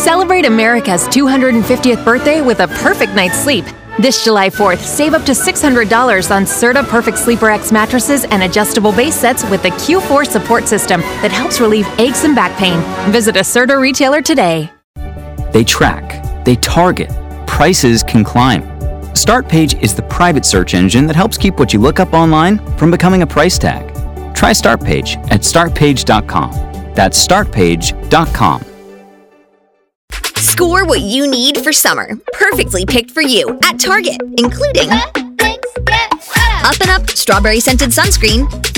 Celebrate America's 250th birthday with a perfect night's sleep. This July 4th, save up to $600 on Serta Perfect Sleeper X mattresses and adjustable base sets with the Q4 support system that helps relieve aches and back pain. Visit a Serta retailer today. They track, they target, prices can climb. Startpage is the private search engine that helps keep what you look up online from becoming a price tag. Try Startpage at startpage.com. That's startpage.com. Score what you need for summer, perfectly picked for you at Target, including Up & Up Strawberry Scented Sunscreen,